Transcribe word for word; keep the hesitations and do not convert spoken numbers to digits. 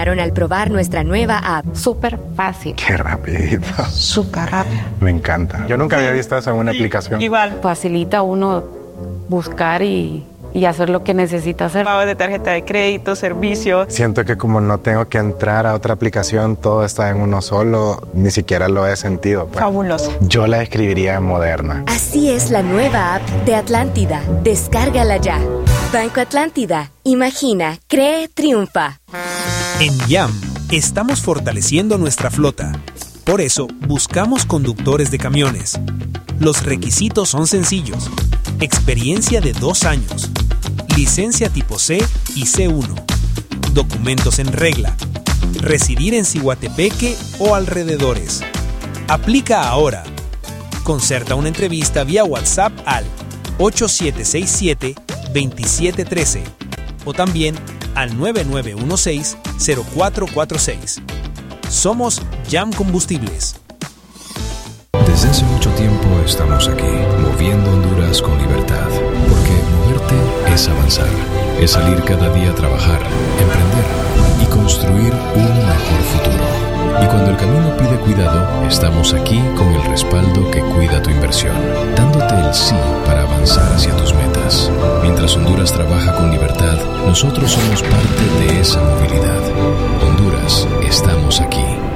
al probar nuestra nueva app. Súper fácil. Qué rapidito. Súper rápido. Me encanta. Yo nunca había visto eso en una Sí, aplicación. Igual. Facilita a uno buscar y, y hacer lo que necesita hacer. Pago de tarjeta de crédito, servicio. Siento que como no tengo que entrar a otra aplicación, todo está en uno solo, ni siquiera lo he sentido. Pues. Fabuloso. Yo la describiría moderna. Así es la nueva app de Atlántida. Descárgala ya. Banco Atlántida. Imagina, cree, triunfa. En YAM estamos fortaleciendo nuestra flota. Por eso buscamos conductores de camiones. Los requisitos son sencillos. Experiencia de dos años. Licencia tipo C y C uno. Documentos en regla. Residir en Ciguatepeque o alrededores. Aplica ahora. Concerta una entrevista vía WhatsApp al ocho siete seis siete, dos siete uno tres o también al nueve nueve uno seis, cero cuatro cuatro seis. Somos YAM Combustibles. Desde hace mucho tiempo estamos aquí, moviendo Honduras con libertad, porque moverte es avanzar, es salir cada día a trabajar, emprender y construir un mejor futuro. Y cuando el camino pide cuidado, estamos aquí con el respaldo que cuida tu inversión, dándote el sí para avanzar hacia tus metas. Mientras Honduras trabaja con libertad, nosotros somos parte de esa movilidad. Honduras, estamos aquí.